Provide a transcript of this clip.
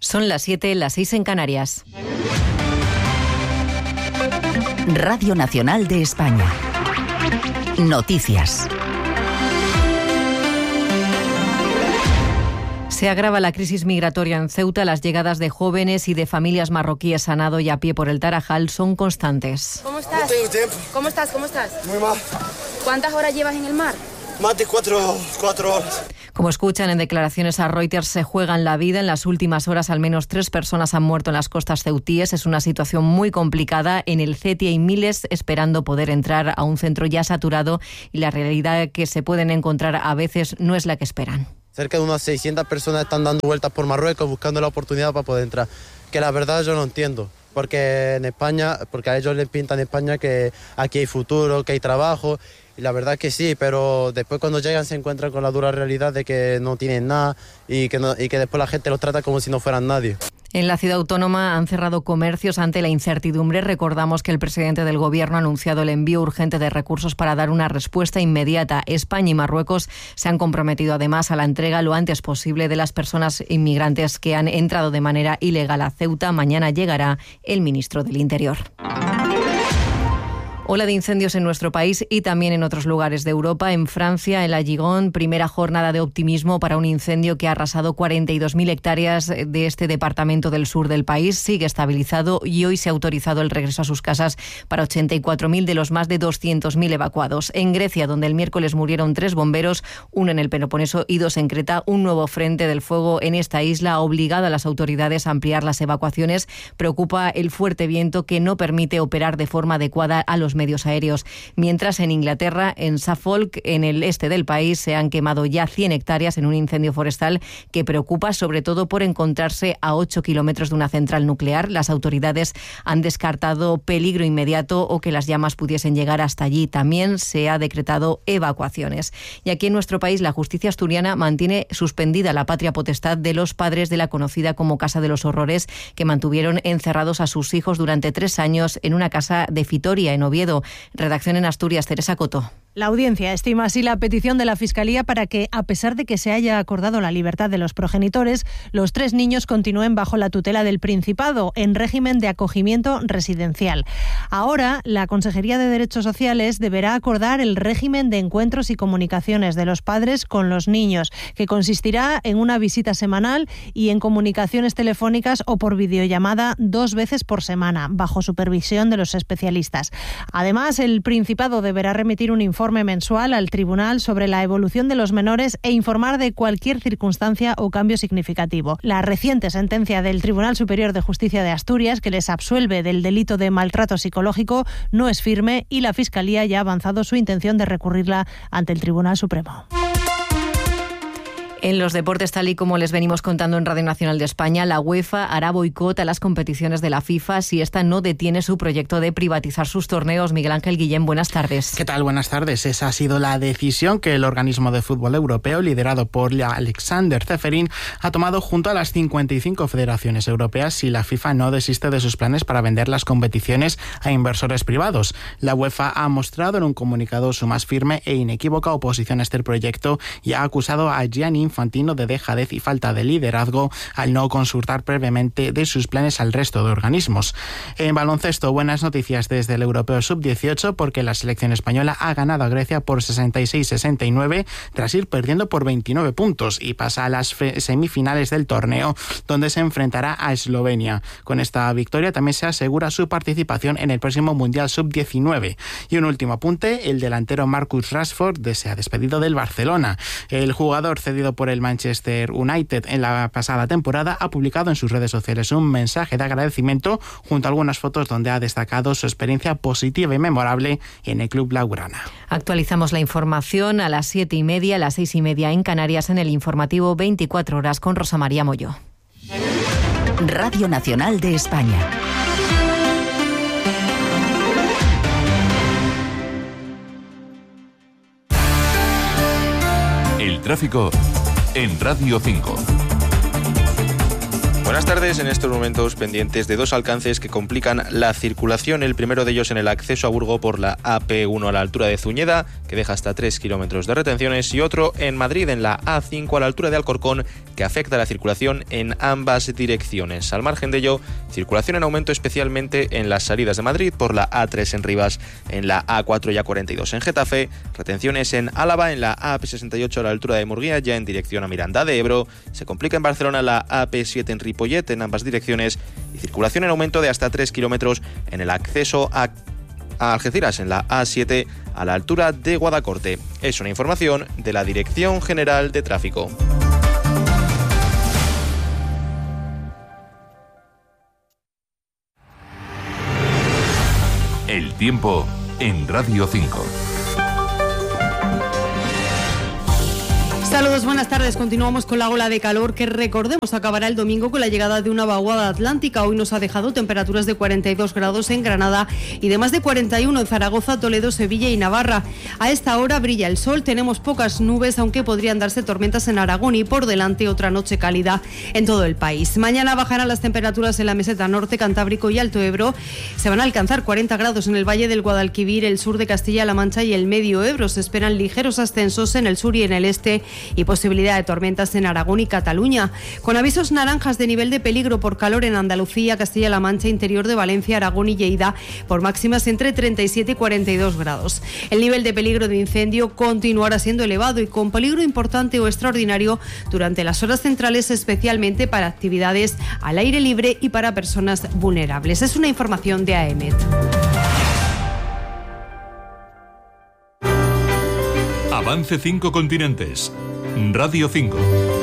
Son las 7, las 6 en Canarias. Radio Nacional de España. Noticias. Se agrava la crisis migratoria en Ceuta. Las llegadas de jóvenes y de familias marroquíes a nado y a pie por el Tarajal son constantes. ¿Cómo estás? No tengo tiempo. ¿Cómo estás? Muy mal. ¿Cuántas horas llevas en el mar? Más de 4 horas. Como escuchan en declaraciones a Reuters, se juegan la vida. En las últimas horas, al menos 3 personas han muerto en las costas ceutíes. Es una situación muy complicada. En el Ceti hay miles esperando poder entrar a un centro ya saturado y la realidad que se pueden encontrar a veces no es la que esperan. Cerca de unas 600 personas están dando vueltas por Marruecos buscando la oportunidad para poder entrar. Que la verdad yo no entiendo. Porque en España, porque a ellos les pintan en España que aquí hay futuro, que hay trabajo. Y la verdad que sí, pero después cuando llegan se encuentran con la dura realidad de que no tienen nada y que después la gente los trata como si no fueran nadie. En la ciudad autónoma han cerrado comercios ante la incertidumbre. Recordamos que el presidente del Gobierno ha anunciado el envío urgente de recursos para dar una respuesta inmediata. España y Marruecos se han comprometido además a la entrega lo antes posible de las personas inmigrantes que han entrado de manera ilegal a Ceuta. Mañana llegará el ministro del Interior. Ola de incendios en nuestro país y también en otros lugares de Europa. En Francia, en la Gironde, primera jornada de optimismo para un incendio que ha arrasado 42.000 hectáreas de este departamento del sur del país. Sigue estabilizado y hoy se ha autorizado el regreso a sus casas para 84.000 de los más de 200.000 evacuados. En Grecia, donde el miércoles murieron 3 bomberos, 1 en el Peloponeso y 2 en Creta, un nuevo frente del fuego en esta isla ha obligado a las autoridades a ampliar las evacuaciones. Preocupa el fuerte viento que no permite operar de forma adecuada a los medios aéreos. Mientras en Inglaterra, en Suffolk, en el este del país, se han quemado ya 100 hectáreas en un incendio forestal que preocupa sobre todo por encontrarse a 8 kilómetros de una central nuclear. Las autoridades han descartado peligro inmediato o que las llamas pudiesen llegar hasta allí. También se ha decretado evacuaciones. Y aquí en nuestro país, la justicia asturiana mantiene suspendida la patria potestad de los padres de la conocida como Casa de los Horrores, que mantuvieron encerrados a sus hijos durante 3 años en una casa de Fitoria, en Oviedo. Redacción en Asturias, Teresa Coto. La audiencia estima así la petición de la Fiscalía para que, a pesar de que se haya acordado la libertad de los progenitores, los 3 niños continúen bajo la tutela del Principado, en régimen de acogimiento residencial. Ahora, la Consejería de Derechos Sociales deberá acordar el régimen de encuentros y comunicaciones de los padres con los niños, que consistirá en una visita semanal y en comunicaciones telefónicas o por videollamada 2 veces por semana, bajo supervisión de los especialistas. Además, el Principado deberá remitir un informe mensual al Tribunal sobre la evolución de los menores e informar de cualquier circunstancia o cambio significativo. La reciente sentencia del Tribunal Superior de Justicia de Asturias, que les absuelve del delito de maltrato psicológico, no es firme y la Fiscalía ya ha avanzado su intención de recurrirla ante el Tribunal Supremo. En los deportes, tal y como les venimos contando en Radio Nacional de España, la UEFA hará boicot a las competiciones de la FIFA si esta no detiene su proyecto de privatizar sus torneos. Miguel Ángel Guillén, buenas tardes. ¿Qué tal? Buenas tardes. Esa ha sido la decisión que el organismo de fútbol europeo, liderado por Alexander Ceferin, ha tomado junto a las 55 federaciones europeas si la FIFA no desiste de sus planes para vender las competiciones a inversores privados. La UEFA ha mostrado en un comunicado su más firme e inequívoca oposición a este proyecto y ha acusado a Gianni Infantino de dejadez y falta de liderazgo al no consultar previamente de sus planes al resto de organismos. En baloncesto, buenas noticias desde el Europeo Sub-18 porque la selección española ha ganado a Grecia por 66-69 tras ir perdiendo por 29 puntos y pasa a las semifinales del torneo donde se enfrentará a Eslovenia. Con esta victoria también se asegura su participación en el próximo Mundial Sub-19. Y un último apunte, el delantero Marcus Rashford se ha despedido del Barcelona. El jugador cedido por el Manchester United en la pasada temporada ha publicado en sus redes sociales un mensaje de agradecimiento junto a algunas fotos donde ha destacado su experiencia positiva y memorable en el club blaugrana. Actualizamos la información a las 7:30, a las 6:30 en Canarias en el informativo 24 horas con Rosa María Moyo. Radio Nacional de España. El tráfico en Radio 5. Buenas tardes. En estos momentos pendientes de dos alcances que complican la circulación. El primero de ellos en el acceso a Burgos por la AP1 a la altura de Zuñeda, que deja hasta 3 kilómetros de retenciones, y otro en Madrid en la A5 a la altura de Alcorcón, que afecta la circulación en ambas direcciones. Al margen de ello, circulación en aumento especialmente en las salidas de Madrid por la A3 en Rivas, en la A4 y A42 en Getafe, retenciones en Álava en la AP68 a la altura de Murguía, ya en dirección a Miranda de Ebro. Se complica en Barcelona la AP7 en Ripollet en ambas direcciones, y circulación en aumento de hasta 3 kilómetros en el acceso a Algeciras en la A7 a la altura de Guadacorte. Es una información de la Dirección General de Tráfico. El tiempo en Radio 5. Saludos, buenas tardes. Continuamos con la ola de calor que, recordemos, acabará el domingo con la llegada de una vaguada atlántica. Hoy nos ha dejado temperaturas de 42 grados en Granada y de más de 41 en Zaragoza, Toledo, Sevilla y Navarra. A esta hora brilla el sol, tenemos pocas nubes, aunque podrían darse tormentas en Aragón, y por delante otra noche cálida en todo el país. Mañana bajarán las temperaturas en la meseta norte, Cantábrico y Alto Ebro. Se van a alcanzar 40 grados en el Valle del Guadalquivir, el sur de Castilla-La Mancha y el Medio Ebro. Se esperan ligeros ascensos en el sur y en el este, y posibilidad de tormentas en Aragón y Cataluña, con avisos naranjas de nivel de peligro por calor en Andalucía, Castilla-La Mancha, interior de Valencia, Aragón y Lleida, por máximas entre 37 y 42 grados. El nivel de peligro de incendio continuará siendo elevado y con peligro importante o extraordinario durante las horas centrales, especialmente para actividades al aire libre y para personas vulnerables. Es una información de AEMET. Avance 5 continentes. Radio 5.